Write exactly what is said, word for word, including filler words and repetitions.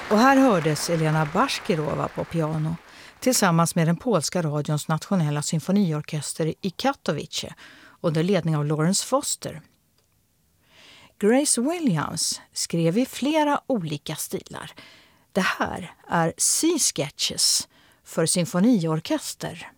Och här hördes Elena Bashkirova på piano tillsammans med den polska radions nationella symfoniorkester i Katowice under ledning av Lawrence Foster. Grace Williams skrev i flera olika stilar. Det här är Sea Sketches för symfoniorkester.